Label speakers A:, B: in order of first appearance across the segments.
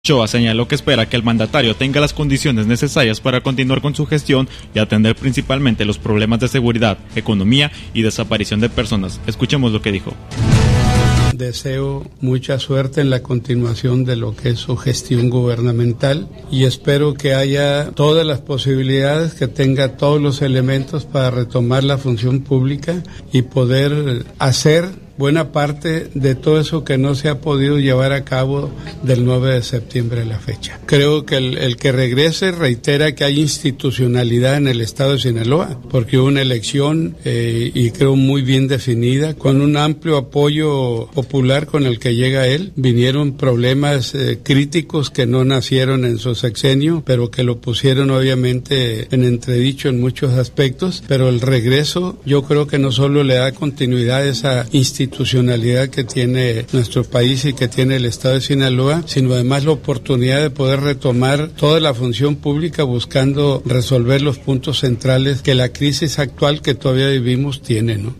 A: Ochoa señaló que espera que el mandatario tenga las condiciones necesarias para continuar con su gestión y atender principalmente los problemas de seguridad, economía y desaparición de personas. Escuchemos lo que dijo.
B: Deseo mucha suerte en la continuación de lo que es su gestión gubernamental y espero que haya todas las posibilidades, que tenga todos los elementos para retomar la función pública y poder hacer buena parte de todo eso que no se ha podido llevar a cabo del 9 de septiembre a la fecha. Creo que el que regrese reitera que hay institucionalidad en el estado de Sinaloa, porque hubo una elección y creo muy bien definida, con un amplio apoyo popular con el que llega él. Vinieron problemas críticos que no nacieron en su sexenio, pero que lo pusieron obviamente en entredicho en muchos aspectos, pero el regreso yo creo que no solo le da continuidad a esa institucionalidad que tiene nuestro país y que tiene el estado de Sinaloa, sino además la oportunidad de poder retomar toda la función pública buscando resolver los puntos centrales que la crisis actual que todavía vivimos tiene, ¿no?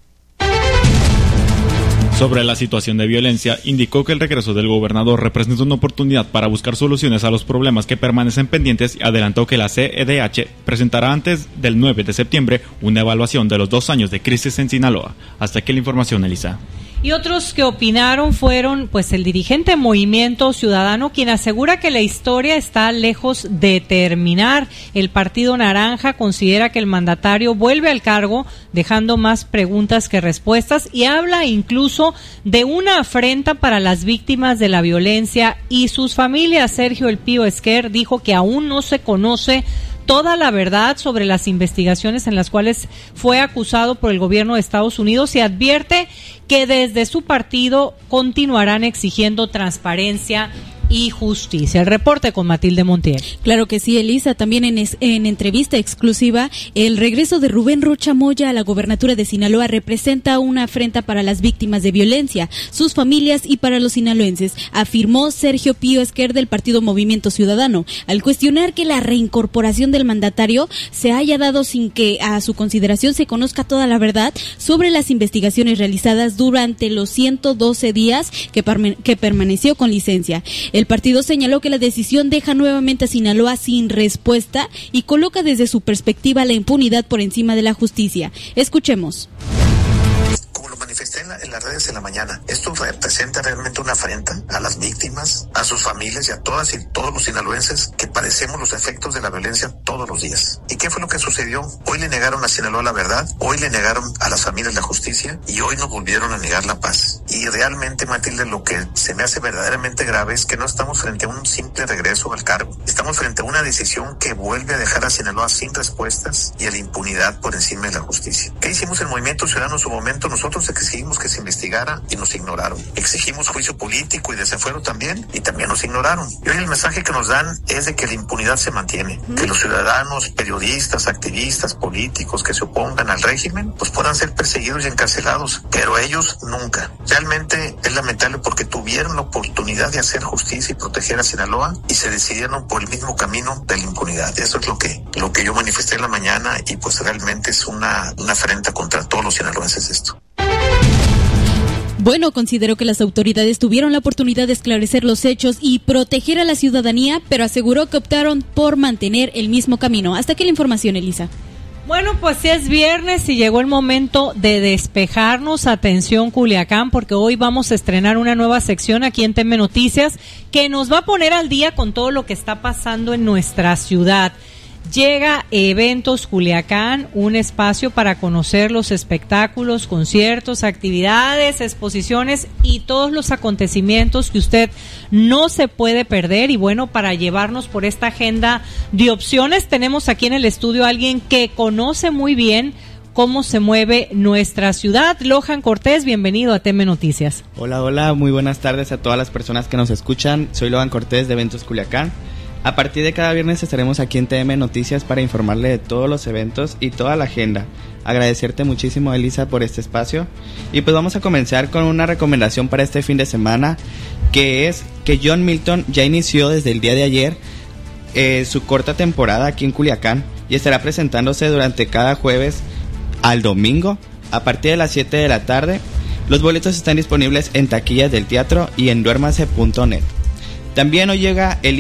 A: Sobre la situación de violencia, indicó que el regreso del gobernador representa una oportunidad para buscar soluciones a los problemas que permanecen pendientes y adelantó que la CEDH presentará antes del 9 de septiembre una evaluación de los 2 años de crisis en Sinaloa. Hasta aquí la información, Elisa.
C: Y otros que opinaron fueron el dirigente Movimiento Ciudadano, quien asegura que la historia está lejos de terminar. El Partido Naranja considera que el mandatario vuelve al cargo dejando más preguntas que respuestas y habla incluso de una afrenta para las víctimas de la violencia y sus familias. Sergio El Pío Esquer dijo que aún no se conoce toda la verdad sobre las investigaciones en las cuales fue acusado por el gobierno de Estados Unidos y advierte que desde su partido continuarán exigiendo transparencia y justicia. El reporte con Matilde Montiel.
D: Claro que sí, Elisa. También en entrevista exclusiva, el regreso de Rubén Rocha Moya a la gobernatura de Sinaloa representa una afrenta para las víctimas de violencia, sus familias y para los sinaloenses, afirmó Sergio Pío Esquer del partido Movimiento Ciudadano, al cuestionar que la reincorporación del mandatario se haya dado sin que a su consideración se conozca toda la verdad sobre las investigaciones realizadas durante los 112 días que permaneció con licencia. El partido señaló que la decisión deja nuevamente a Sinaloa sin respuesta y coloca desde su perspectiva la impunidad por encima de la justicia. Escuchemos.
E: Como lo manifesté en las redes en la mañana, esto representa realmente una afrenta a las víctimas, a sus familias y a todas y todos los sinaloenses que padecemos los efectos de la violencia todos los días. ¿Y qué fue lo que sucedió? Hoy le negaron a Sinaloa la verdad, hoy le negaron a las familias la justicia y hoy nos volvieron a negar la paz. Y realmente, Matilde, lo que se me hace verdaderamente grave es que no estamos frente a un simple regreso al cargo. Estamos frente a una decisión que vuelve a dejar a Sinaloa sin respuestas y a la impunidad por encima de la justicia. ¿Qué hicimos el Movimiento Ciudadano en su momento? Nosotros exigimos que se investigara y nos ignoraron. Exigimos juicio político y desafuero también y también nos ignoraron. Y hoy el mensaje que nos dan es de que la impunidad se mantiene, que los ciudadanos, periodistas, activistas, políticos que se opongan al régimen, pues puedan ser perseguidos y encarcelados, pero ellos nunca. Realmente es lamentable porque tuvieron la oportunidad de hacer justicia y proteger a Sinaloa y se decidieron por el mismo camino de la impunidad. Eso es lo que yo manifesté en la mañana y pues realmente es una afrenta contra todos los sinaloenses esto.
D: Bueno, consideró que las autoridades tuvieron la oportunidad de esclarecer los hechos y proteger a la ciudadanía, pero aseguró que optaron por mantener el mismo camino. Hasta aquí la información, Elisa.
C: Bueno, pues sí es viernes y llegó el momento de despejarnos. Atención, Culiacán, porque hoy vamos a estrenar una nueva sección aquí en TM Noticias que nos va a poner al día con todo lo que está pasando en nuestra ciudad. Llega Eventos Culiacán, un espacio para conocer los espectáculos, conciertos, actividades, exposiciones y todos los acontecimientos que usted no se puede perder. Y bueno, para llevarnos por esta agenda de opciones, tenemos aquí en el estudio a alguien que conoce muy bien cómo se mueve nuestra ciudad. Lohan Cortés, bienvenido a TM Noticias.
F: Hola, muy buenas tardes a todas las personas que nos escuchan. Soy Lohan Cortés de Eventos Culiacán. A partir de cada viernes estaremos aquí en TM Noticias para informarle de todos los eventos y toda la agenda. Agradecerte muchísimo, Elisa, por este espacio. Y pues vamos a comenzar con una recomendación para este fin de semana, que es que John Milton ya inició desde el día de ayer su corta temporada aquí en Culiacán y estará presentándose durante cada jueves al domingo a partir de las 7 de la tarde. Los boletos están disponibles en taquillas del teatro y en duérmase.net. También hoy llega el